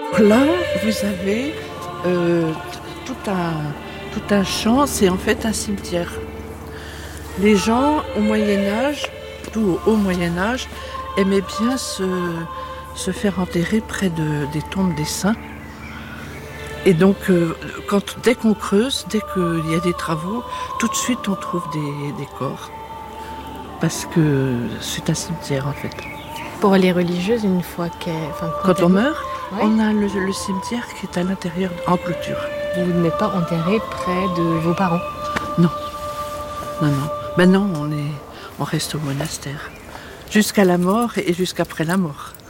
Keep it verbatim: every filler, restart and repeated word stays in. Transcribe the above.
Là, vous avez euh, tout un, tout un champ, c'est en fait un cimetière. Les gens, au Moyen-Âge, tout au Moyen-Âge, aimaient bien se, se faire enterrer près de, des tombes des saints. Et donc, euh, quand, dès qu'on creuse, dès qu'il y a des travaux, tout de suite on trouve des, des corps. Parce que c'est un cimetière en fait. Pour les religieuses, une fois qu'elles... Enfin, quand quand on meurt, ouais. On a le, le cimetière qui est à l'intérieur, en clôture. Vous n'êtes pas enterré près de vos parents? Non. Non, non. Ben non, on, est, on reste au monastère. Jusqu'à la mort et jusqu'après la mort.